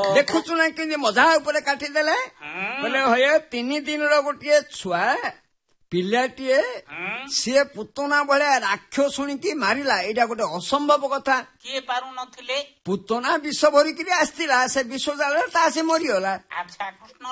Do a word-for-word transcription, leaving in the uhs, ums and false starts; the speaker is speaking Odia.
ଦେଖୁଛୁ ନା କେମିତି ମଜା ଉପରେ କାଟିଦେଲେ ବୋଲେ ହଏ ତିନି ଦିନର ଗୋଟିଏ ଛୁଆ ପିଲାଟିଏ ସିଏ ପୁତନା ଭଳିଆ ରାକ୍ଷ ଶୁଣିକି ମାରିଲା ଏଇଟା ଗୋଟେ ଅସମ୍ଭବ କଥା। କିଏ ପାରୁ ନଥିଲେ ପୁତନା ବିଷ ଭରିକିରି ଆସିଥିଲା ସେ ବିଷ ଜାଳରେ ତା ସେ ମରିଗଲା। ଆଚ୍ଛା କୃଷ୍ଣ